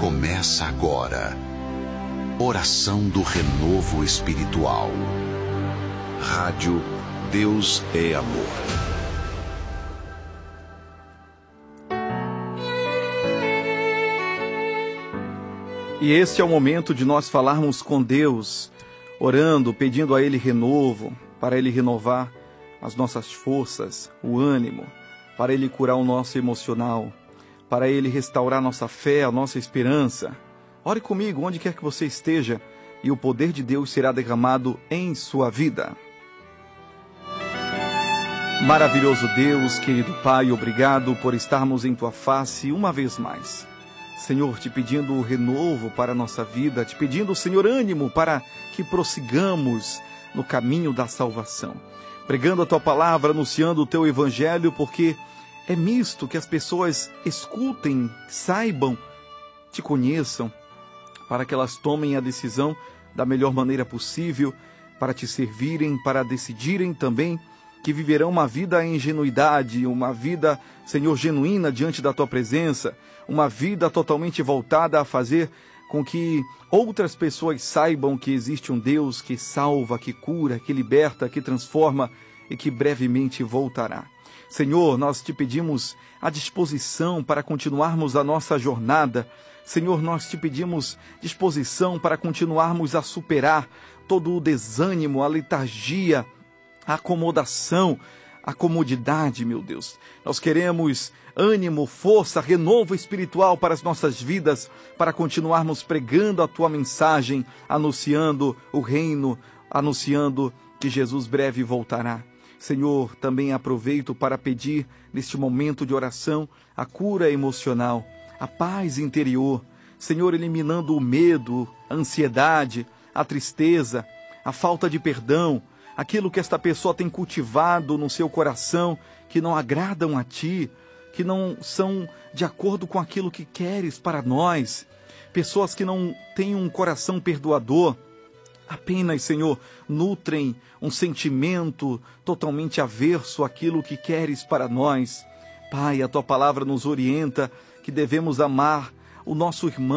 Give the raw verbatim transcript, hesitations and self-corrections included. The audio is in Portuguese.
Começa agora. Oração do Renovo Espiritual. Rádio Deus é Amor. E este é o momento de nós falarmos com Deus, orando, pedindo a Ele renovo, para Ele renovar as nossas forças, o ânimo, para Ele curar o nosso emocional, para Ele restaurar nossa fé, a nossa esperança. Ore comigo, onde quer que você esteja, e o poder de Deus será derramado em sua vida. Maravilhoso Deus, querido Pai, obrigado por estarmos em Tua face uma vez mais. Senhor, te pedindo o renovo para a nossa vida, te pedindo, Senhor, ânimo para que prossigamos no caminho da salvação. Pregando a Tua palavra, anunciando o Teu evangelho, porque é misto que as pessoas escutem, saibam, te conheçam, para que elas tomem a decisão da melhor maneira possível, para te servirem, para decidirem também que viverão uma vida em ingenuidade, uma vida, Senhor, genuína diante da Tua presença, uma vida totalmente voltada a fazer com que outras pessoas saibam que existe um Deus que salva, que cura, que liberta, que transforma e que brevemente voltará. Senhor, nós te pedimos a disposição para continuarmos a nossa jornada. Senhor, nós te pedimos disposição para continuarmos a superar todo o desânimo, a letargia, a acomodação, a comodidade, meu Deus. Nós queremos ânimo, força, renovo espiritual para as nossas vidas, para continuarmos pregando a Tua mensagem, anunciando o reino, anunciando que Jesus breve voltará. Senhor, também aproveito para pedir, neste momento de oração, a cura emocional, a paz interior. Senhor, eliminando o medo, a ansiedade, a tristeza, a falta de perdão, aquilo que esta pessoa tem cultivado no seu coração, que não agradam a Ti, que não são de acordo com aquilo que queres para nós. Pessoas que não têm um coração perdoador, apenas, Senhor, nutrem um sentimento totalmente averso àquilo que queres para nós. Pai, a Tua palavra nos orienta que devemos amar o nosso irmão,